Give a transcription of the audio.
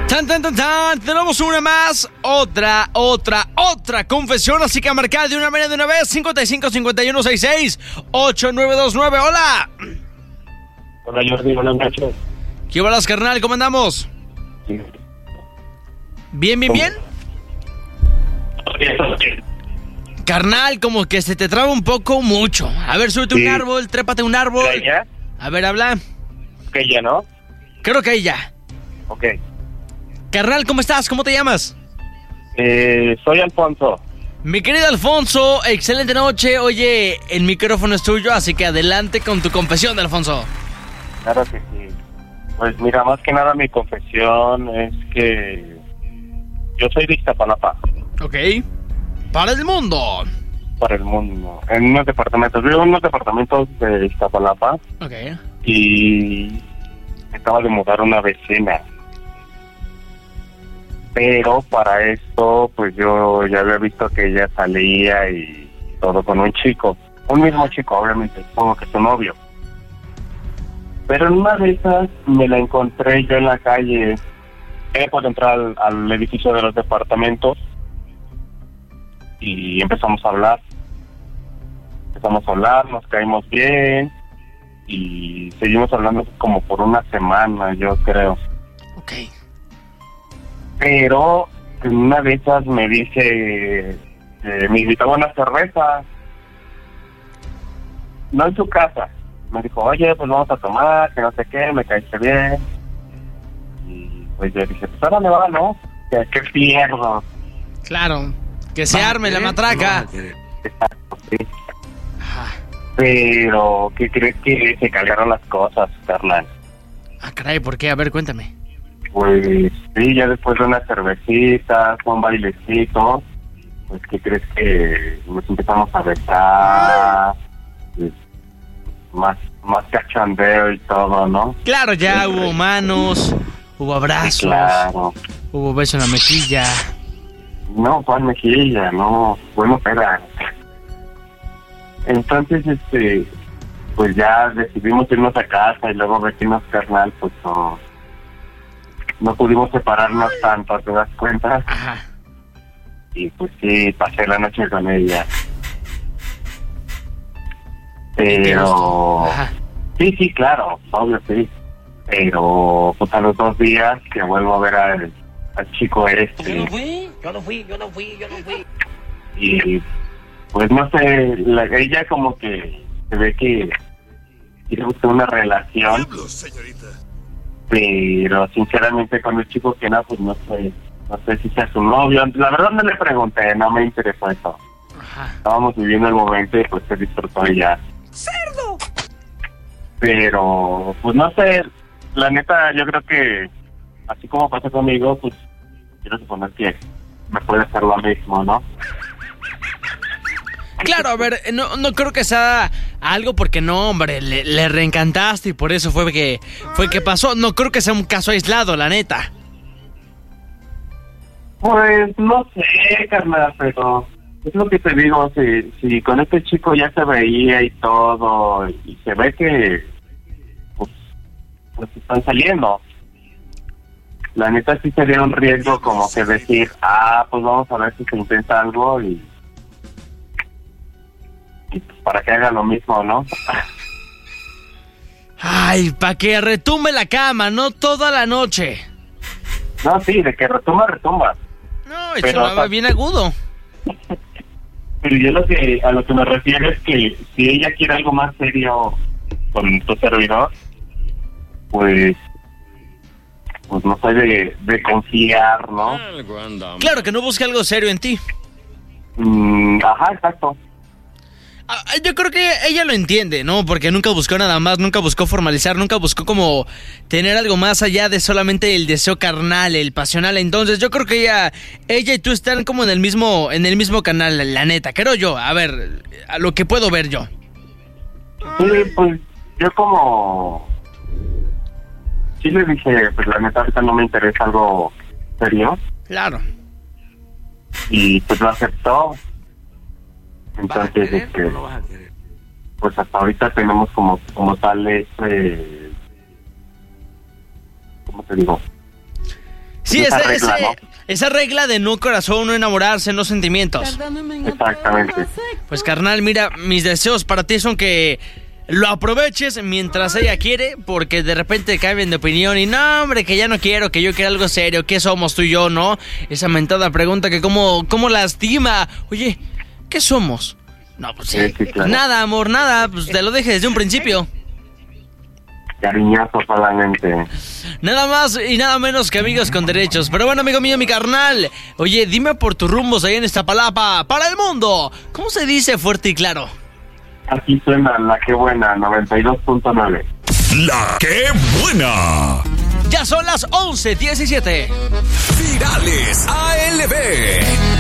Tan, tan, tan, tan. Tenemos una más. Otra confesión. Así que a marcar de una vez. 55 51 66 8929. Hola. Hola, Jordi. Buenas noches. ¿Qué balas, carnal? ¿Cómo andamos? Sí. Bien. Carnal, como que se te traba un poco mucho. A ver, súbete un árbol, trépate un árbol. ¿Ya? A ver, habla. Ok, ya, ¿no? Creo que ahí ya. Ok. Carnal, ¿cómo estás? ¿Cómo te llamas? Soy Alfonso. Mi querido Alfonso, excelente noche. Oye, el micrófono es tuyo, así que adelante con tu confesión, Alfonso. Claro que sí. Pues mira, más que nada mi confesión es que yo soy de Iztapalapa. Ok. Para el mundo. Para el mundo. En unos departamentos. Vivo en unos departamentos de Iztapalapa. Ok. Y acaba de mudar una vecina. Pero para esto, pues yo ya había visto que ella salía y todo con un chico. Un mismo chico, obviamente, supongo que su novio. Pero en una de esas me la encontré yo en la calle. Por entrar al edificio de los departamentos. Y empezamos a hablar. Nos caímos bien. Y seguimos hablando como por una semana, yo creo. Ok. Pero en una de esas me dice, me invitaba a una cerveza, no en su casa. Me dijo, oye, pues vamos a tomar, que no sé qué, me caíste bien. Y pues yo dije, pues ahora me va, ¿no? ¿Qué pierdo? Claro, que se arme la matraca. Exacto, sí. Ajá. Pero, ¿qué crees que se cargaron las cosas, carnal? Ah, caray, ¿por qué? A ver, cuéntame. Pues sí, ya después de unas cervecitas, un bailecito, pues ¿qué crees que nos empezamos a besar? Pues, más cachondeo y todo, ¿no? Claro, ya hubo manos, hubo abrazos, Claro. hubo beso en la mejilla. No, ¿cuál mejilla? No, bueno, espera. Entonces, pues ya decidimos irnos a casa y luego vestirnos, carnal, pues no pudimos separarnos tanto, ¿te das cuenta? Ajá. Y pues sí, pasé la noche con ella. Pero... Ajá. Sí, claro, obvio, sí. Pero pues a los 2 días que vuelvo a ver al chico Yo no fui. Y pues no sé, ella como que se ve que quiere buscar una relación. Diablos, señorita. Pero sinceramente con el chico que no, pues no sé si sea su novio. La verdad no le pregunté, no me interesó eso. Ajá. Estábamos viviendo el momento y pues se disfrutó ella. ¡Cerdo! Pero pues no sé, la neta yo creo que así como pasa conmigo, pues quiero suponer que me puede hacer lo mismo, ¿no? Claro, a ver, no creo que sea algo porque no, hombre, le reencantaste y por eso fue que pasó. No creo que sea un caso aislado, la neta. Pues no sé, carnal, pero es lo que te digo, si con este chico ya se veía y todo, y se ve que pues están saliendo. La neta sí sería un riesgo como que decir, pues vamos a ver si se intenta algo y pues para que haga lo mismo, ¿no? Ay, pa' que retumbe la cama, no toda la noche. No, sí, de que retumba. No, y Pero, sonaba bien agudo. Pero yo a lo que me refiero es que si ella quiere algo más serio con tu servidor, pues no soy de confiar, ¿no? Claro, que no busque algo serio en ti. Ajá, exacto. Yo creo que ella lo entiende, ¿no? Porque nunca buscó nada más, nunca buscó formalizar, nunca buscó como tener algo más allá de solamente el deseo carnal, el pasional. Entonces yo creo que ella y tú están como en el mismo canal, la neta, creo yo. A ver, a lo que puedo ver yo. Sí, pues yo como... Sí le dije, pues la neta ahorita no me interesa algo serio. Claro. Y pues lo aceptó. Entonces, ¿No vas a querer? pues hasta ahorita tenemos como tal ¿cómo te digo? Sí, Sí, regla, ¿no? esa regla de no corazón, no enamorarse, no sentimientos. Exactamente. Pues carnal, mira, mis deseos para ti son que lo aproveches mientras ella quiere, porque de repente cambian de opinión y no, hombre, que ya no quiero, que yo quiero algo serio, ¿qué somos tú y yo, no? Esa mentada pregunta que cómo lastima. Oye, ¿qué somos? No, pues sí, claro. Nada, amor, nada, pues te lo dije desde un principio. Cariñazo solamente. Nada más y nada menos que amigos con derechos. Pero bueno, amigo mío, mi carnal, oye, dime por tus rumbos ahí en Iztapalapa, para el mundo, ¿cómo se dice fuerte y claro? Aquí suena La Qué Buena, 92.9. La Qué Buena. Ya son las 11:17. Virales ALB.